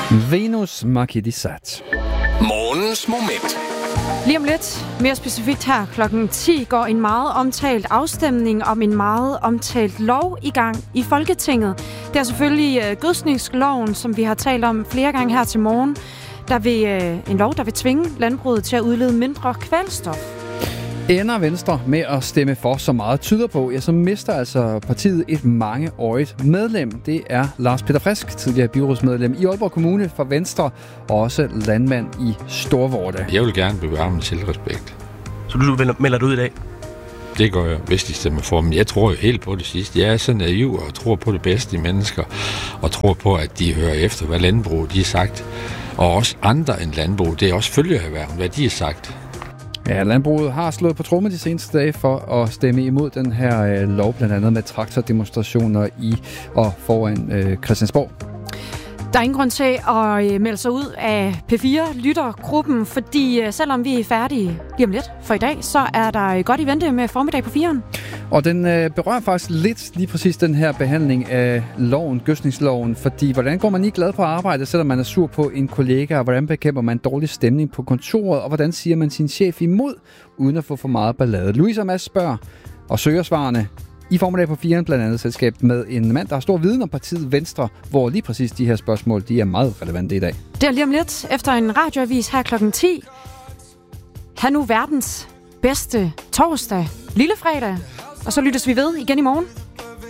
Venus Marquisat. Morgens moment. Lige om lidt, mere specifikt her klokken 10, går en meget omtalt afstemning om en meget omtalt lov i gang i Folketinget. Det er selvfølgelig gødskningsloven, som vi har talt om flere gange her til morgen. Der vil en lov, der vil tvinge landbruget til at udlede mindre kvælstof. Ender Venstre med at stemme for, så meget tyder på, så mister altså partiet et mangeårigt medlem. Det er Lars Peter Frisk, tidligere byrådsmedlem i Aalborg Kommune for Venstre, og også landmand i Storvorde. Jeg vil gerne bevare min selvrespekt. Så du melder dig ud i dag? Det gør jeg, hvis de stemmer for. Men jeg tror jo helt på det sidste. Jeg er så naiv og tror på det bedste i mennesker, og tror på, at de hører efter, hvad landbruget de har sagt. Og også andre end landbrug. Det er også følgeerhverv, hvad de har sagt. Ja, landbruget har slået på tromme de seneste dage for at stemme imod den her lov, blandt andet med traktordemonstrationer i og foran Christiansborg. Der er ingen grund til at melde sig ud af P4-lyttergruppen, fordi selvom vi er færdige lige om lidt for i dag, så er der godt i vente med formiddag på 4'eren. Og den berører faktisk lidt lige præcis den her behandling af loven, gødskningsloven, fordi hvordan går man ikke glad på arbejde, selvom man er sur på en kollega, og hvordan bekæmper man dårlig stemning på kontoret, og hvordan siger man sin chef imod, uden at få for meget ballade. Louise og Mads spørger og søger svarene i formiddag på 4'eren, blandt andet selskab med en mand, der har stor viden om partiet Venstre, hvor lige præcis de her spørgsmål, de er meget relevante i dag. Det er lige om lidt efter en radioavis her klokken 10. Ha' nu verdens bedste torsdag, lille fredag, og så lyttes vi ved igen i morgen.